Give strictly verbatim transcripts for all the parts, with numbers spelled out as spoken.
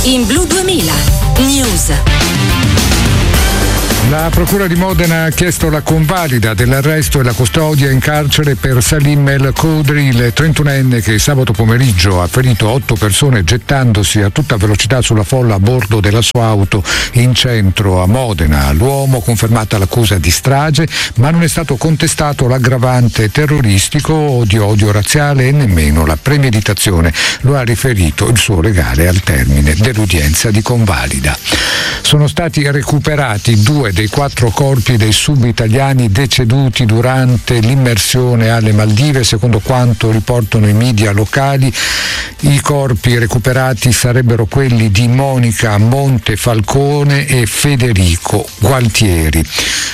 In Blu duemila News. La Procura di Modena ha chiesto la convalida dell'arresto e la custodia in carcere per Salim El Kodri, il trentunenne che sabato pomeriggio ha ferito otto persone gettandosi a tutta velocità sulla folla a bordo della sua auto in centro a Modena. L'uomo confermata l'accusa di strage, ma non è stato contestato l'aggravante terroristico o di odio razziale e nemmeno la premeditazione. Lo ha riferito il suo legale al termine dell'udienza di convalida. Sono stati recuperati due dei quattro corpi dei sub-italiani deceduti durante l'immersione alle Maldive, secondo quanto riportano i media locali. I corpi recuperati sarebbero quelli di Monica Montefalcone e Federico Gualtieri.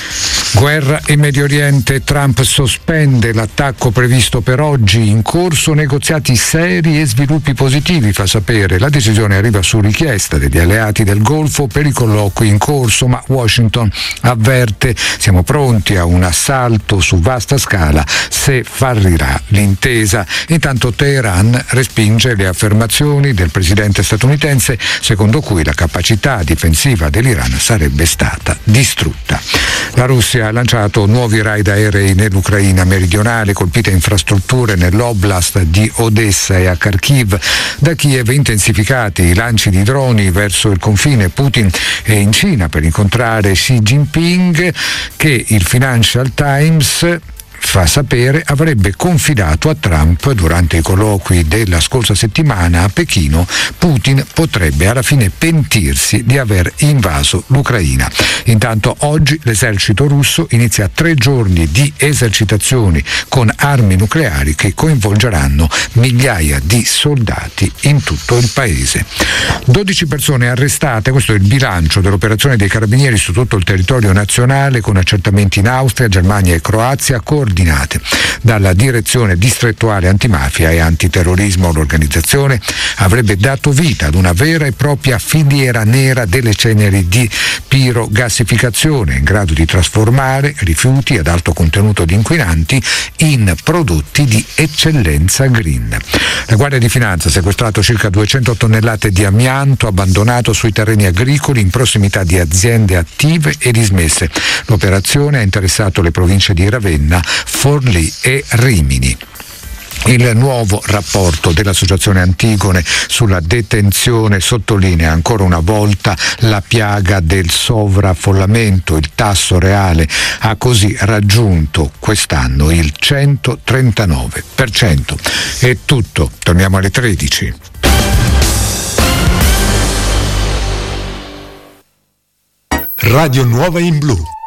Guerra in Medio Oriente, Trump sospende l'attacco previsto per oggi, in corso negoziati seri e sviluppi positivi, fa sapere. La decisione arriva su richiesta degli alleati del Golfo per i colloqui in corso, ma Washington avverte: siamo pronti a un assalto su vasta scala se falrirà l'intesa. Intanto Teheran respinge le affermazioni del presidente statunitense secondo cui la capacità difensiva dell'Iran sarebbe stata distrutta. La Russia ha lanciato nuovi raid aerei nell'Ucraina meridionale, colpite infrastrutture nell'oblast di Odessa e a Kharkiv. Da Kiev intensificati i lanci di droni verso il confine. Putin è in Cina per incontrare Xi Jinping, che il Financial Times fa sapere avrebbe confidato a Trump durante i colloqui della scorsa settimana a Pechino. Putin potrebbe alla fine pentirsi di aver invaso l'Ucraina. Intanto oggi l'esercito russo inizia tre giorni di esercitazioni con armi nucleari che coinvolgeranno migliaia di soldati in tutto il paese. dodici persone arrestate, questo è il bilancio dell'operazione dei carabinieri su tutto il territorio nazionale, con accertamenti in Austria, Germania e Croazia, coordinate dalla direzione distrettuale antimafia e antiterrorismo. L'organizzazione avrebbe dato vita ad una vera e propria filiera nera delle ceneri di pirogassificazione, in grado di trasformare rifiuti ad alto contenuto di inquinanti in prodotti di eccellenza green. La Guardia di Finanza ha sequestrato circa duecento tonnellate di amianto abbandonato sui terreni agricoli in prossimità di aziende attive e dismesse. L'operazione ha interessato le province di Ravenna, Forlì e Rimini. Il nuovo rapporto dell'Associazione Antigone sulla detenzione sottolinea ancora una volta la piaga del sovraffollamento. Il tasso reale ha così raggiunto quest'anno il centotrentanove per cento. È tutto, torniamo alle tredici. Radio Nuova in Blu.